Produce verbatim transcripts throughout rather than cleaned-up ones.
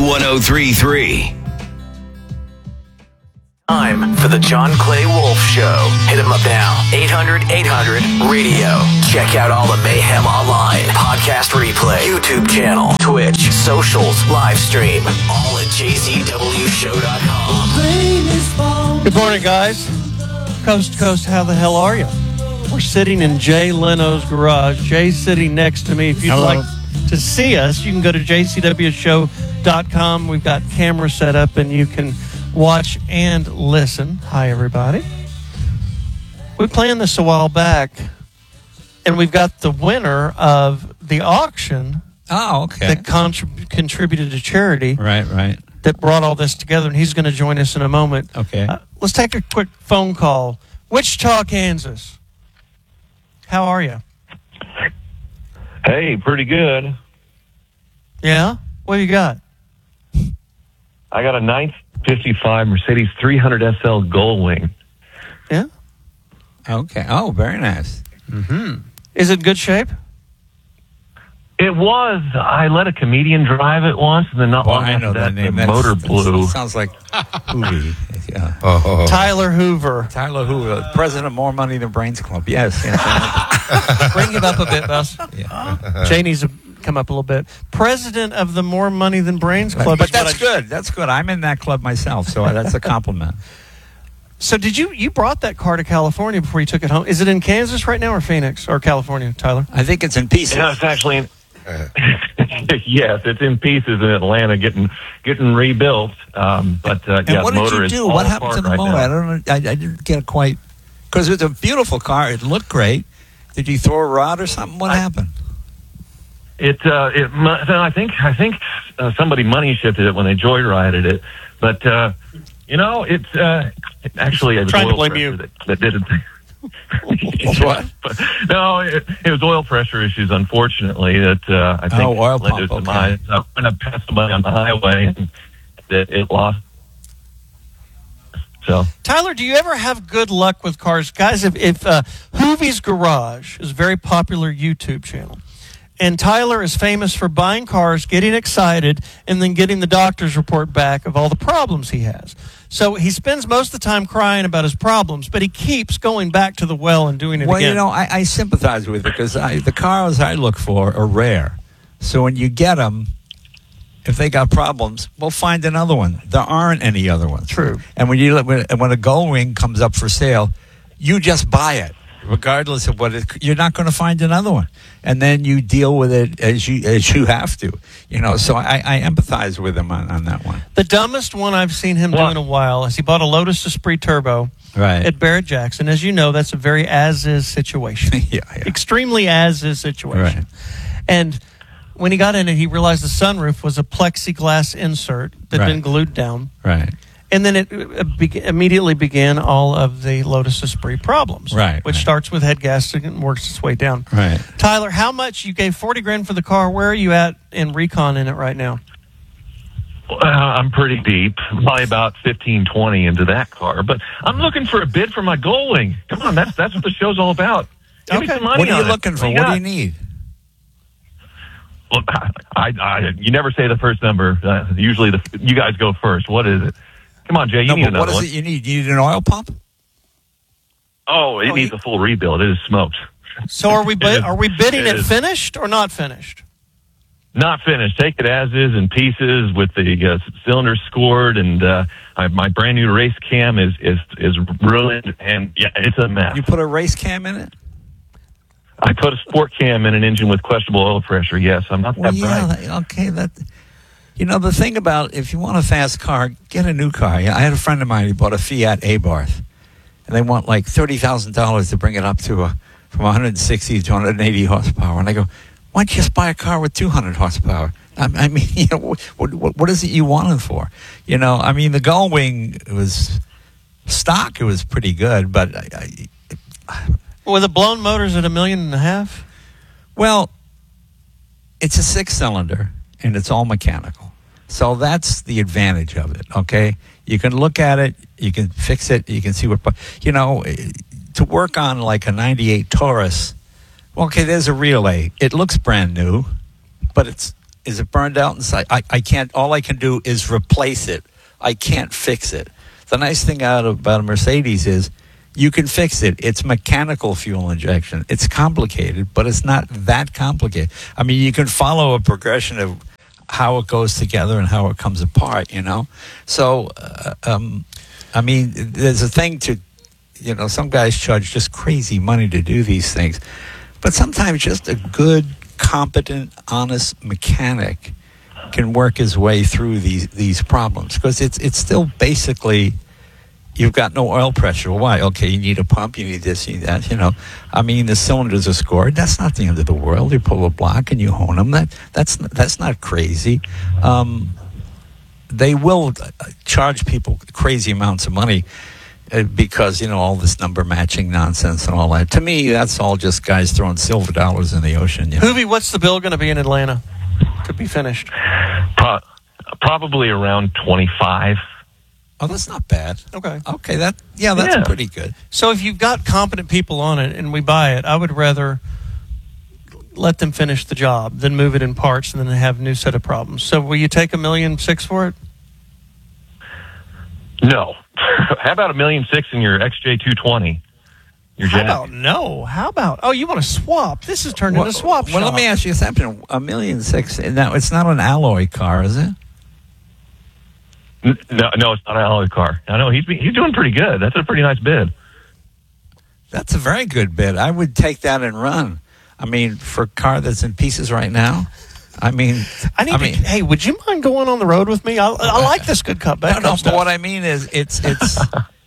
one oh three point three. Time for the John Clay Wolf Show. Hit him up now. eight hundred eight hundred radio. Check out all the mayhem online. Podcast replay. YouTube channel. Twitch. Socials. Live stream. All at j c w show dot com. Good morning, guys. Coast to coast, how the hell are you? We're sitting in Jay Leno's garage. Jay's sitting next to me. If you'd Hello. like to see us, you can go to j c w show dot com. We've got cameras set up, and you can watch and listen. Hi, everybody. We planned this a while back, and we've got the winner of the auction Oh, okay. that contrib- contributed to charity Right, right. that brought all this together, and he's going to join us in a moment. Okay. Uh, let's take a quick phone call. Wichita, Kansas. How are you? Hey, pretty good. Yeah? What do you got? I got a nine fifty-five Mercedes three hundred S L Goldwing. Yeah? Okay. Oh, very nice. Is it in good shape? It was. I let a comedian drive it once, and then not Well, long I after know that, that name. the That's- motor that's- blew. Sounds like Hootie. Yeah. Oh. Tyler Hoover. Tyler Hoover, president of More Money Than Brains Club. Yes. yes. Bring him up a bit, Bus. Yeah. Jay needs to come up a little bit. President of the More Money Than Brains Club. But is what that's I- good. That's good. I'm in that club myself, so that's a compliment. So did you, you brought that car to California before you took it home. Is it in Kansas right now or Phoenix or California, Tyler? I think it's in pieces. You know, it's actually in, yes, it's in pieces in Atlanta, getting getting rebuilt. Um, but uh, And yeah, what the did motor you is do? all What happened to apart the right motor? now. I don't know. I, I didn't get it quite. Because it's a beautiful car. It looked great. Did you throw a rod or something? What I- happened? It, uh, it, mu- I think, I think uh, somebody money shifted it when they joyrided it, but uh, you know, it's uh, actually it was Trying to oil blame pressure you. that, that did it. What? But, no, it, it was oil pressure issues, unfortunately, that uh, I think Oh, oil led to its pump, okay. demise. I went up past somebody on the highway, and it, it lost. So. Tyler, do you ever have good luck with cars? Guys, if, if uh, Hoovie's Garage is a very popular YouTube channel, and Tyler is famous for buying cars, getting excited, and then getting the doctor's report back of all the problems he has. So he spends most of the time crying about his problems, but he keeps going back to the well and doing it Well, again. you know, I, I sympathize with it because I, the cars I look for are rare. So when you get them, if they got problems, we'll find another one. There aren't any other ones. True. And when you when, when a Goldwing comes up for sale, you just buy it, regardless of what it. You're not going to find another one, and then you deal with it as you as you have to. You know, so I, I empathize with him on, on that one. The dumbest one I've seen him Well- do in a while is he bought a Lotus Esprit Turbo Right. at Barrett Jackson. As you know, that's a very as-is situation. yeah, yeah. Extremely as-is situation. Right. And when he got in it, he realized the sunroof was a plexiglass insert that had been Right. glued down. Right. And then it uh, be- immediately began all of the Lotus Esprit problems. Right, Which right. starts with head gasket and works its way down. Right. Tyler, how much? You gave forty grand for the car. Where are you at in recon in it right now? Uh, I'm pretty deep, probably about fifteen, twenty into that car. But I'm looking for a bid for my Goldwing. Come on, that's that's what the show's all about. Give me Okay. some money What are you on it. looking for? you What do got? you need? Well, I, I, you never say the first number. Uh, usually, the you guys go first. What is it? Come on, Jay. You No, need but another what is one. it you need? You need an oil pump? Oh, it Oh, needs you- a full rebuild. It is smoked. So are we It bid- is- are we bidding it it is. finished or not finished? Not finished. Take it as is in pieces with the uh, cylinders scored, and uh, I, my brand new race cam is is is ruined, and yeah, it's a mess. You put a race cam in it? I put a sport cam in an engine with questionable oil pressure. Yes, I'm not Well, that yeah, bright. that- okay. That you know the thing about if you want a fast car, get a new car. I had a friend of mine who bought a Fiat Abarth, and they want like thirty thousand dollars to bring it up to a from one hundred sixty to one hundred eighty horsepower. And I go, why don't you just buy a car with two hundred horsepower? I, I mean, you know, what, what what is it you want it for? You know, I mean, the Goldwing was stock. It was pretty good, but I, I, With the blown motors at a million and a half? well, it's a six-cylinder, and it's all mechanical. So that's the advantage of it, okay? You can look at it, you can fix it, you can see what... You know, to work on like a ninety-eight Taurus, well, okay, there's a relay. It looks brand new, but it's Is it burned out inside? I, I can't. All I can do is replace it. I can't fix it. The nice thing out about a Mercedes is you can fix it. It's mechanical fuel injection. It's complicated, but it's not that complicated. I mean, you can follow a progression of how it goes together and how it comes apart, you know? So, uh, um, I mean, there's a thing to, you know, some guys charge just crazy money to do these things. But sometimes just a good, competent, honest mechanic can work his way through these these problems, because it's it's still basically you've got no oil pressure. Why? Okay, you need a pump, you need this, you need that. You know, I mean, the cylinders are scored. That's not the end of the world. You pull a block and you hone them. That that's that's not crazy. Um, they will charge people crazy amounts of money uh, because, you know, all this number matching nonsense and all that. To me, that's all just guys throwing silver dollars in the ocean. You know? Hoovy, what's the bill going to be in Atlanta to be finished? Pro- probably around twenty-five. Oh, that's not bad. Okay. Okay, that yeah, that's Yeah. pretty good. So if you've got competent people on it and we buy it, I would rather let them finish the job than move it in parts and then have a new set of problems. So will you take a million six for it? No. How about a million six in your X J two twenty? Your How Jag? about no? How about, oh, you want to swap? This has turned into a swap Well, shop. let me ask you something. A million six. Now, it's not an alloy car, is it? N- No, no, it's not an alloy car. I know he's be- he's doing pretty good. That's a pretty nice bid. That's a very good bid. I would take that and run. I mean, for a car that's in pieces right now. I mean, I need I to, mean, hey, would you mind going on the road with me? I, I like this good cop, bad no, no, cop stuff. but what I mean is, it's it's.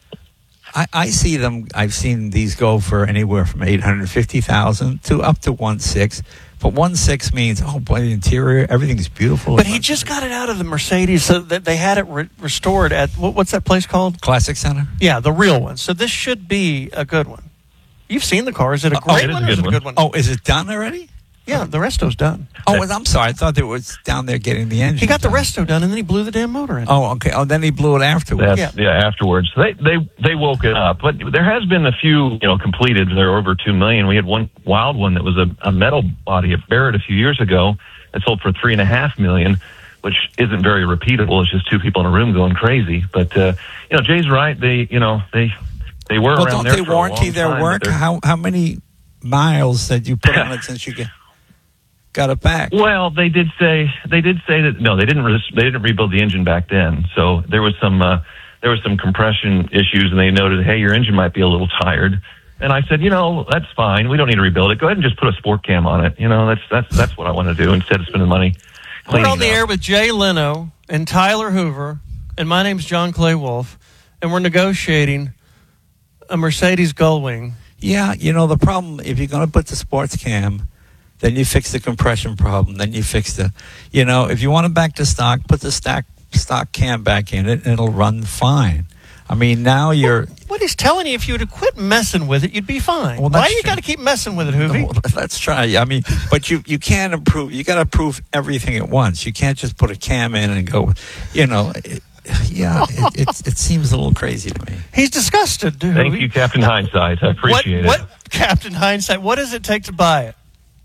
I, I see them. I've seen these go for anywhere from eight hundred fifty thousand to up to one six. But one six means, oh boy, the interior, everything's beautiful. But he just got it out of the Mercedes, so that they had it re- restored at what, what's that place called? Classic Center. Yeah, the real one. So this should be a good one. You've seen the car. Is it a Oh, great it is one a or is good it a good one? Oh, is it done already? Yeah, the resto's done. Oh, I'm sorry. I thought it was down there getting the engine. He got the done. resto done, and then he blew the damn motor in. Oh, okay. Oh, then he blew it afterwards. That's, yeah. afterwards. They they they woke it up. But there has been a few, you know, completed. They're over two million. We had one wild one that was a, a metal body at Barrett a few years ago that sold for three and a half million, which isn't very repeatable. It's just two people in a room going crazy. But uh, you know, Jay's right. They you know they they were Well, around don't there they for a warranty long their time, work? but they're- How how many miles did you put on it since you get, got it back? Well, they did say they did say that no, they didn't re- they didn't rebuild the engine back then. So there was some uh, there was some compression issues, and they noted, hey, your engine might be a little tired. And I said, you know, that's fine. We don't need to rebuild it. Go ahead and just put a sport cam on it. You know, that's that's that's what I want to do instead of spending money We're cleaning on the it up. air with Jay Leno and Tyler Hoover, and my name's John Clay Wolf, and we're negotiating a Mercedes Gullwing. Yeah, you know, the problem, if you're going to put the sports cam, then you fix the compression problem. Then you fix the, you know, if you want it back to stock, put the stock, stock cam back in it, and it'll run fine. I mean, now you're... What he's telling you, if you would quit messing with it, you'd be fine. Well, Why that's you true. got to keep messing with it, Hoovy? Well, let's try. I mean, but you, you can't improve. You got to improve everything at once. You can't just put a cam in and go, you know... It, yeah, it, it, it seems a little crazy to me. He's disgusted, dude. Thank you, Captain Hindsight. I appreciate what, it. What, Captain Hindsight, what does it take to buy it?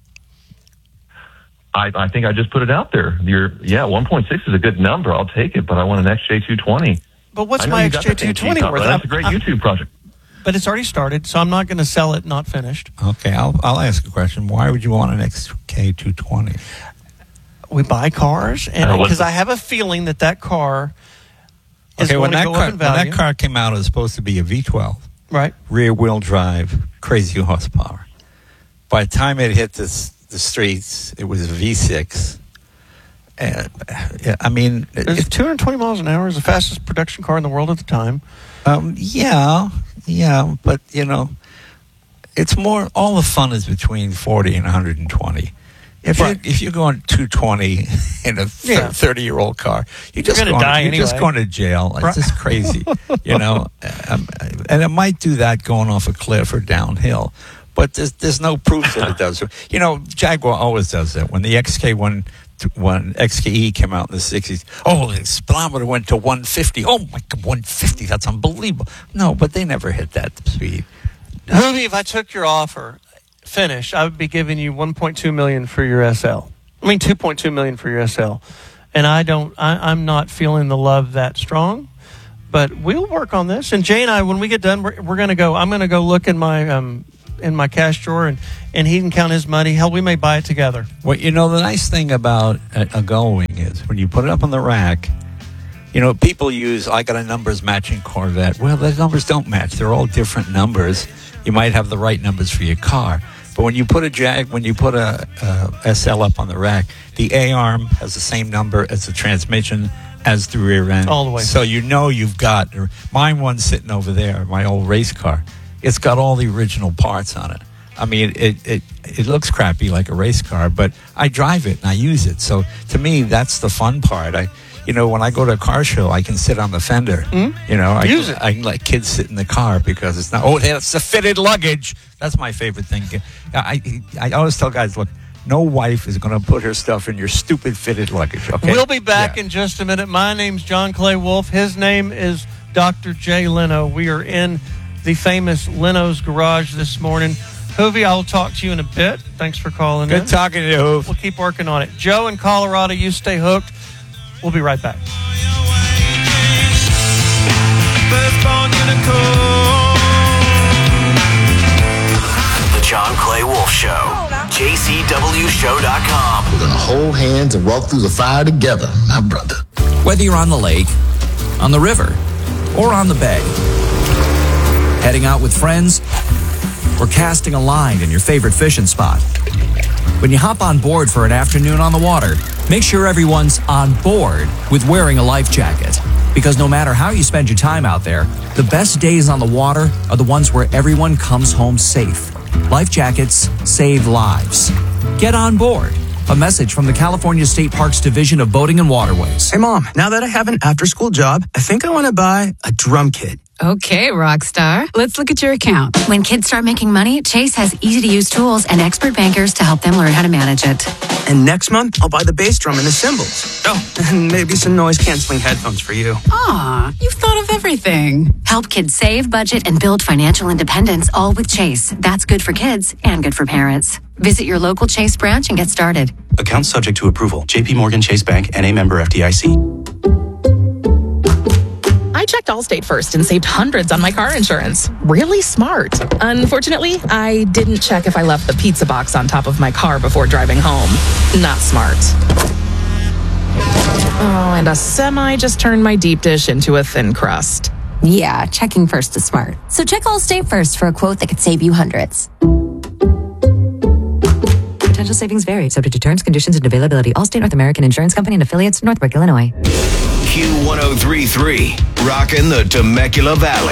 I, I think I just put it out there. You're, yeah, one point six is a good number. I'll take it, but I want an X J two twenty. But what's I know my you X got J the two fancy twenty cover. worth? That's a I'm- great I'm- YouTube project. But it's already started, so I'm not going to sell it not finished. Okay, I'll I'll ask a question. Why would you want an X K two twenty? We buy cars, and Uh, what's because the- I have a feeling that that car is Okay, going when to that go car up in when value. that car came out, it was supposed to be a V twelve, Right. rear wheel drive, crazy horsepower. By the time it hit the s- the streets, it was a V six. Uh, yeah, I mean, It was it, two hundred twenty miles an hour. It was the fastest production car in the world at the time. um, yeah, yeah, but you know, it's more. All the fun is between forty and one hundred twenty. If Right. you if you're going two twenty in a Yeah. thirty year old car, you're just gonna going, die you're just anyway. going to jail. It's Right. just crazy, you know. Um, and it might do that going off a cliff or downhill, but there's there's no proof that it does. You know, Jaguar always does that. When the X K one when X K E came out in the sixties, oh, the speedometer went to one fifty. Oh my God, one fifty! That's unbelievable. No, but they never hit that speed. Hoovy, if I took your offer, finished, I would be giving you one point two million dollars for your S L. I mean, two point two million dollars for your S L. And I don't, I, I'm not feeling the love that strong. But we'll work on this. And Jay and I, when we get done, we're, we're going to go, I'm going to go look in my um, in my cash drawer, and, and he can count his money. Hell, we may buy it together. Well, you know, the nice thing about a, a Gullwing is when you put it up on the rack, you know, people use, I got a numbers matching Corvette. Well, the numbers don't match. They're all different numbers. You might have the right numbers for your car. But when you put a Jag, when you put a, a S L up on the rack, the A-arm has the same number as the transmission, as the rear end. All the way. So you know you've got, mine one's sitting over there, my old race car. It's got all the original parts on it. I mean, it, it, it looks crappy like a race car, but I drive it and I use it. So to me, that's the fun part. I, you know, when I go to a car show, I can sit on the fender. Mm-hmm. You know, I, use it. I can let kids sit in the car because it's not, oh, that's the fitted luggage. That's my favorite thing. I, I, I always tell guys, look, no wife is going to put her stuff in your stupid fitted luggage, okay? We'll be back Yeah. in just a minute. My name's John Clay Wolf. His name is Doctor Jay Leno. We are in the famous Leno's Garage this morning. Hoovy, I'll talk to you in a bit. Thanks for calling in. Good talking to you, Hoov. We'll keep working on it. Joe in Colorado, you stay hooked. We'll be right back. The John Clay Wolf Show. J C W show dot com. We're gonna hold hands and walk through the fire together, my brother. Whether you're on the lake, on the river, or on the bay, heading out with friends, or casting a line in your favorite fishing spot. When you hop on board for an afternoon on the water, make sure everyone's on board with wearing a life jacket. Because no matter how you spend your time out there, the best days on the water are the ones where everyone comes home safe. Life jackets save lives. Get on board. A message from the California State Parks Division of Boating and Waterways. Hey, Mom, now that I have an after-school job, I think I want to buy a drum kit. Okay, Rockstar. Let's look at your account. When kids start making money, Chase has easy-to-use tools and expert bankers to help them learn how to manage it. And next month, I'll buy the bass drum and the cymbals. Oh, and maybe some noise-canceling headphones for you. Aw, you've thought of everything. Help kids save, budget, and build financial independence, all with Chase. That's good for kids and good for parents. Visit your local Chase branch and get started. Account subject to approval. J P Morgan Chase Bank, N A member F D I C. I checked Allstate first and saved hundreds on my car insurance. Really smart. Unfortunately, I didn't check if I left the pizza box on top of my car before driving home. Not smart. Oh, and a semi just turned my deep dish into a thin crust. Yeah, checking first is smart. So check Allstate first for a quote that could save you hundreds. Potential savings vary, subject to terms, conditions, and availability. Allstate North American Insurance Company and affiliates, Northbrook, Illinois. Q ten thirty-three, rocking the Temecula Valley.